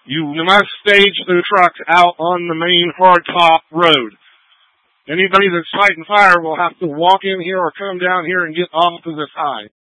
You must stage the truck out on the main hardtop road. Anybody that's fighting fire will have to walk in here or come down here and get off to the side.